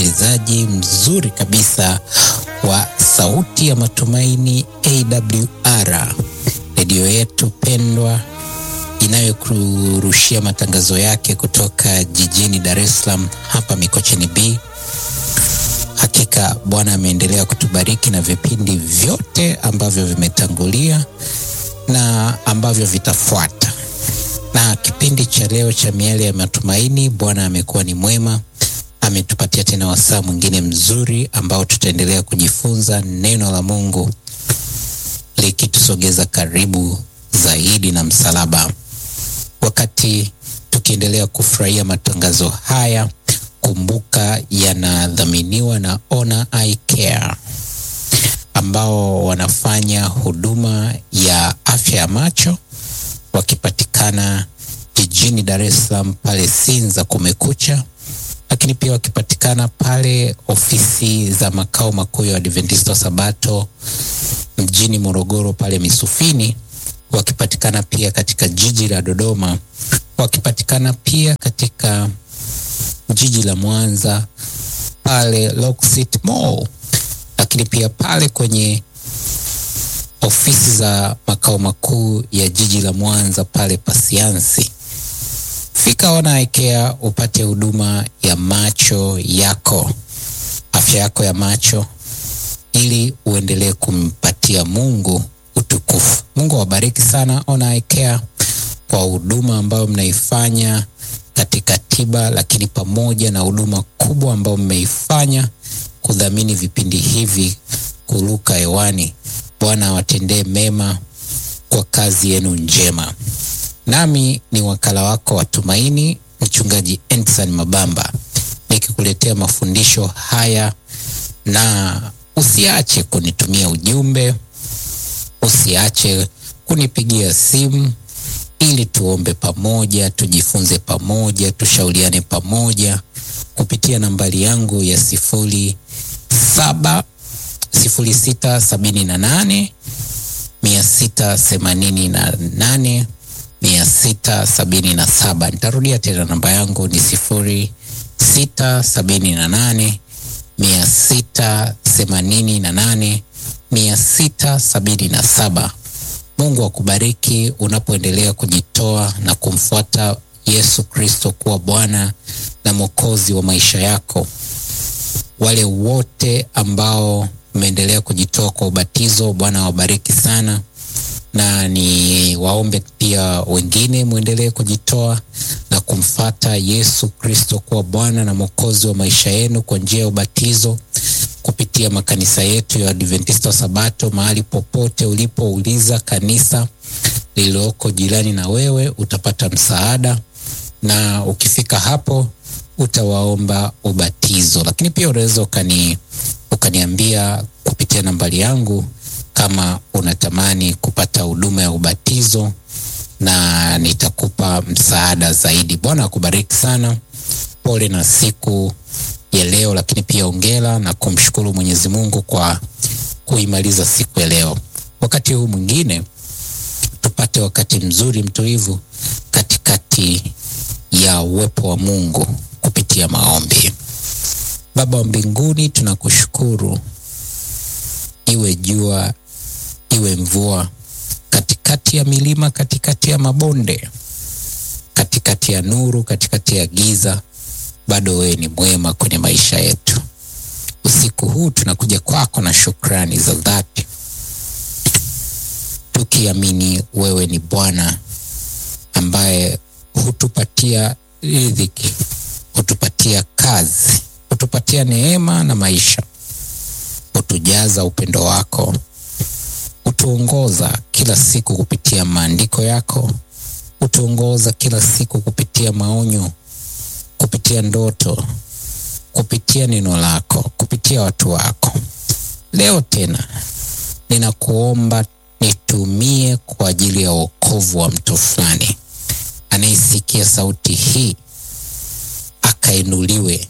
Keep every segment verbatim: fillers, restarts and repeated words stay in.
msikilizaji mzuri kabisa wa Sauti ya Matumaini A W R, redio yetu pendwa inayokurushia matangazo yake kutoka jijini Dar es Salaam hapa Mikocheni B. Hakika Bwana ameendelea kutubariki na vipindi vyote ambavyo vimetangulia na ambavyo vitafuata. Na kipindi cha leo cha Miale ya Matumaini, Bwana amekuwa ni mwema. Ametupatia tena wasaa mwingine mzuri ambao tutaendelea kujifunza neno la Mungu likitusogeza karibu zaidi na msalaba. Wakati tukiendelea kufurahia matangazo haya, kumbuka yanadhaminiwa na Ona Eye Care ambao wanafanya huduma ya afya ya macho, wakipatikana jijini Dar es Salaam pale Sinza Kumekucha, lakini pia wakipatikana pale ofisi za makao makuu ya Adventista wa Sabato mjini Morogoro pale Misufini, wakipatikana pia katika jiji la Dodoma, wakipatikana pia katika jiji la Mwanza pale Locksit Mall, lakini pia pale kwenye ofisi za makao makuu ya jiji la Mwanza pale Pasiansi. Fika Ona Eye Care upate huduma ya macho yako, afya yako ya macho, ili uendelee kumpatia Mungu utukufu. Mungu awabariki sana Ona Eye Care kwa huduma ambayo mnaifanya katika tiba, lakini pamoja na huduma kubwa ambayo mmeifanya kudhamini vipindi hivi kuruka hewani. Bwana awatendee mema kwa kazi yenu njema. Nami ni wakala wako wa tumaini, Mchungaji Enson Mabamba, nikikuletea mafundisho haya, na usiache kunitumia ujumbe, usiache kunipigia simu ili tuombe pamoja, tujifunze pamoja, tushauriane pamoja kupitia nambari yangu ya sifuri saba sifuri sita sabini na nane mia sita themanini na nane mia sita sabini na saba. Nitarudia tena, namba yangu ni sifuri sita sabini na nane mia sita themanini na nane mia sita sabini na saba. Mungu akubariki unapoendelea kujitoa na kumfuata Yesu Kristo kuwa Bwana na Mwokozi wa maisha yako. Wale wote ambao mmeendelea kujitoa kwa ubatizo, Bwana awabariki sana, na ni waombe pia wengine muendelee kujitoa na kumfuata Yesu Kristo kuwa Bwana na Mwokozi wa maisha yenu kwa njia ya ubatizo kupitia makanisa yetu ya Adventista wa Sabato. Mahali popote ulipouliza kanisa lililoko jirani na wewe utapata msaada, na ukifika hapo utawaomba ubatizo. Lakini pia unaweza ukani ukaniambia kupitia nambari yangu kama unatamani kupata huduma ya ubatizo, na nitakupa msaada zaidi. Bwana akubariki sana. Pole na siku ya leo, lakini pia ongera na kumshukuru Mwenyezi Mungu kwa kuimaliza siku ya leo. Wakati huu mwingine tupate wakati mzuri mtulivu katikati ya uwepo wa Mungu kupitia maombi. Baba wa mbinguni, tunakushukuru. Iwe jua, iwe mvua, katikati ya milima, katikati ya mabonde, katikati ya nuru, katikati ya giza, bado wewe ni mwema kwenye maisha yetu. Usiku huu tunakuja kwako na shukrani za dhati, tukiamini wewe ni Bwana ambaye hutupatia riziki, hutupatia kazi, hutupatia neema na maisha, hutujaza upendo wako, hutuongoza kila siku kupitia maandiko yako, hutuongoza kila siku kupitia maonyo, kupitia ndoto, kupitia neno lako, kupitia watu wako. Leo tena ninakuomba nitumie kwa ajili ya wokovu wa mtu fulani anayesikia sauti hii, akainuliwe,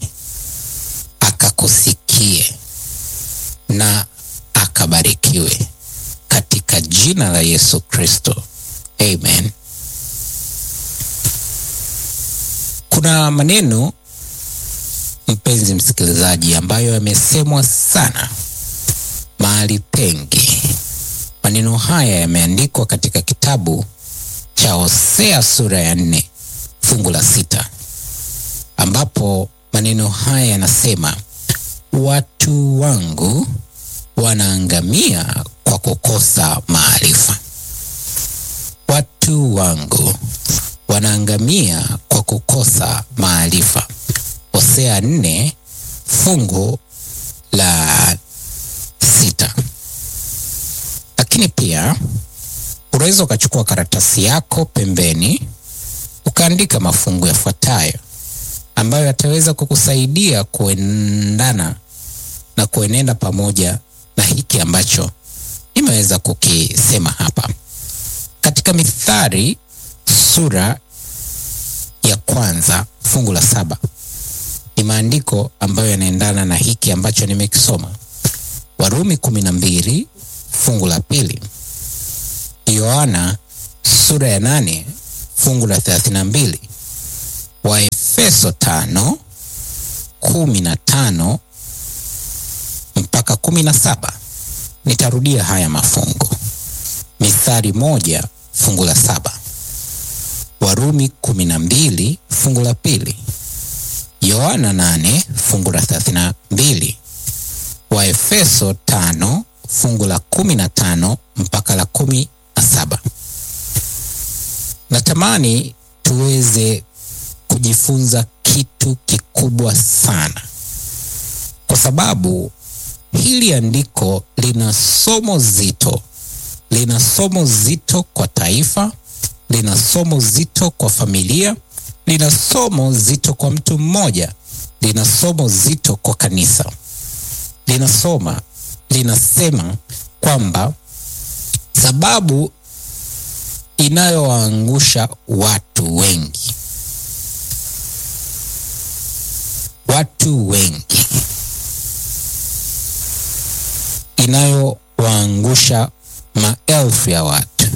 akakusikie na akabarikiwe katika jina la Yesu Kristo. Amen. Kuna maneno mpenzi msikilizaji, ambayo yamesemwa sana mahali pengi. Maneno haya yameandikwa katika kitabu cha Hosea sura ya nne fungu la sita, ambapo maneno haya yanasema, watu wangu wanaangamia kwa kukosa maarifa. Watu wangu wanaangamia kwa kukosa maarifa. Hosea nne fungu la sita. Lakini pia unaweza ukachukua karatasi yako pembeni ukaandika mafungu yafuatayo ambayo yataweza kukusaidia kuendana na kuenenda pamoja na hiki ambacho nimeweza kukisema hapa. Katika Mithali sura ya kwanza fungu la saba ni maandiko ambayo yanaendana na hiki ambacho nimekisoma. Warumi kumi na mbili fungu la pili, Yohana sura ya nane fungu la thelathini na mbili, Waefeso tano kumi na tano mpaka kumi na saba. Nitarudia haya mafungu. Mithali moja fungu la saba, Warumi kumi na mbili fungu la pili, Yohana nane fungu la thelathini na mbili, Waefeso tano fungu la kumi na tano mpaka la kumi na saba. Natamani tuweze kujifunza kitu kikubwa sana, kwa sababu hili andiko lina somo zito. Lina somo zito kwa taifa, lina somo zito kwa familia, lina somo zito kwa mtu mmoja, lina somo zito kwa kanisa. Linasoma, linasema kwamba sababu inayowaangusha watu wengi, watu wengi, inayowaangusha maelfu ya watu.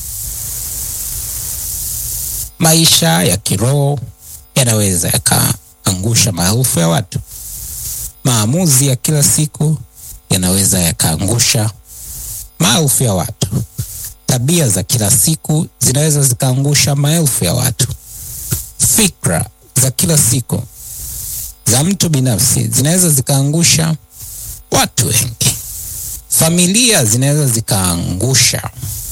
Maisha ya kiroho yanaweza yakaangusha maelfu ya watu. Maamuzi ya kila siku yanaweza yakaangusha maelfu ya watu. Tabia za kila siku zinaweza zikaangusha maelfu ya watu. Fikra za kila siku za mtu binafsi zinaweza zikaangusha watu wengi. Familia zinaweza zikaangusha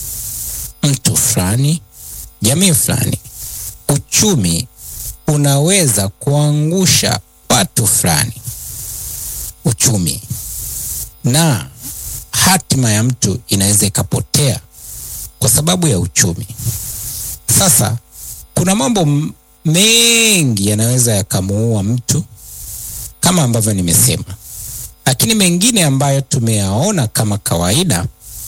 mtu fulani, jamii fulani. Uchumi unaweza kuangusha watu fulani, uchumi, na hatima ya mtu inaweza ikapotea kwa sababu ya uchumi. Sasa kuna mambo mengi yanaweza yakamuua mtu kama ambavyo nimesema, lakini mengine ambayo tumeyaona kama kawaida,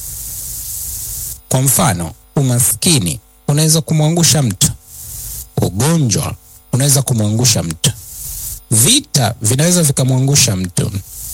kwa mfano umaskini unaweza kumwangusha mtu, ugonjwa unaweza kumwangusha mtu, vita vinaweza vikamwangusha mtu,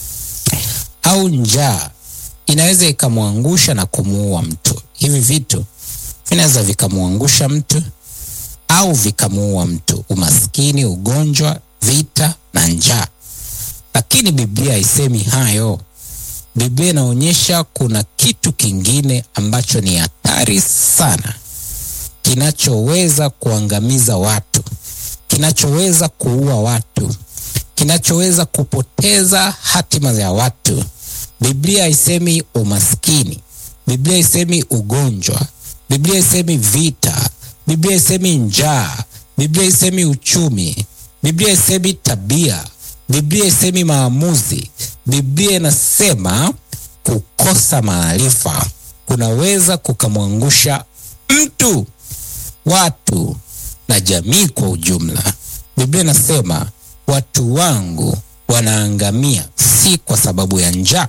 au njaa inaweza ikamwangusha na kumuua mtu. Hivi vitu vinaweza vikamwangusha mtu au vikamuua mtu: umaskini, ugonjwa, vita na njaa. Lakini Biblia haisemi hayo. Biblia inaonyesha kuna kitu kingine ambacho ni hatari sana, kinachoweza kuangamiza watu, kinachoweza kuua watu, kinachoweza kupoteza hatima ya watu. Biblia haisemi umaskini, Biblia haisemi ugonjwa, Biblia haisemi vita, Biblia haisemi njaa, Biblia haisemi uchumi, Biblia haisemi tabia, Biblia haisemi maamuzi. Biblia inasema kukosa maarifa kunaweza kukamwangusha mtu, watu na jamii kwa ujumla. Biblia inasema watu wangu wanaangamia si kwa sababu ya njaa.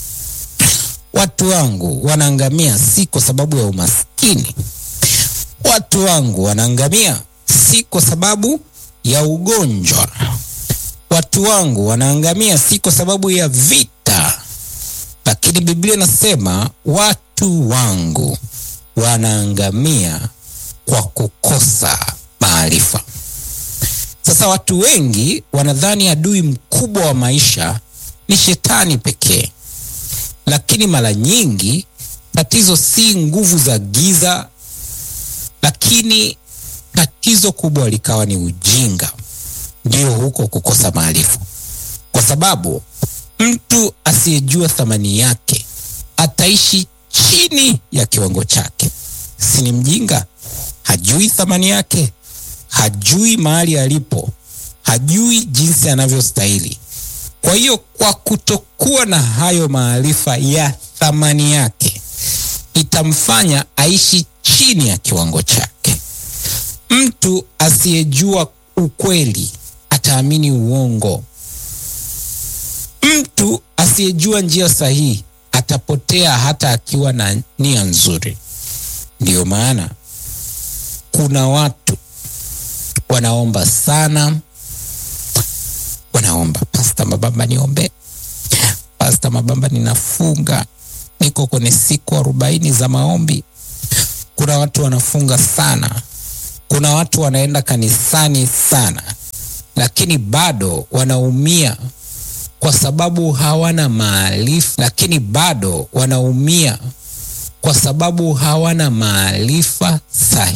Watu wangu wanaangamia si kwa sababu ya umaskini. Watu wangu wanaangamia si kwa sababu ya ugonjwa. Watu wangu wanaangamia si kwa sababu ya vita. Lakini Biblia inasema watu wangu wanaangamia kwa kukosa maarifa. Sasa watu wengi wanadhani adui mkubwa wa maisha ni shetani pekee. Lakini mara nyingi tatizo si nguvu za giza, lakini tatizo kubwa likawa ni ujinga. Ndio huko kukosa maarifa. Kwa sababu mtu asiyejua thamani yake ataishi chini ya kiwango chake. Si ni mjinga? Hajui thamani yake, hajui mahali alipo, hajui jinsi anavyostahili. Kwa hiyo kwa kutokuwa na hayo maarifa ya thamani yake, itamfanya aishi chini ya kiwango chake. Mtu asiyejua ukweli ataamini uongo. Mtu asiyejua njia sahihi atapotea hata akiwa na nia nzuri. Ndiyo maana kuna watu wanaomba sana, wanaomba, Pastor Mabamba niombe, Pastor Mabamba ninafunga, niko kwenye siku arobaini za maombi. Kuna watu wanafunga sana, kuna watu wanaenda kanisani sana, lakini bado wanaumia kwa sababu hawana maarifa, lakini bado wanaumia kwa sababu hawana maarifa sahihi.